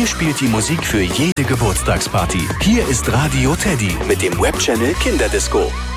spielt die Musik für jede Geburtstagsparty. Hier ist Radio Teddy mit dem Webchannel Kinderdisco.